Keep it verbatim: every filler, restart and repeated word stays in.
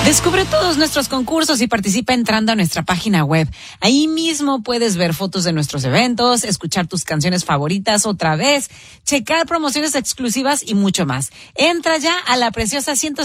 Descubre todos nuestros concursos y participa entrando a nuestra página web. Ahí mismo puedes ver fotos de nuestros eventos, escuchar tus canciones favoritas otra vez, checar promociones exclusivas y mucho más. Entra ya a la preciosa ciento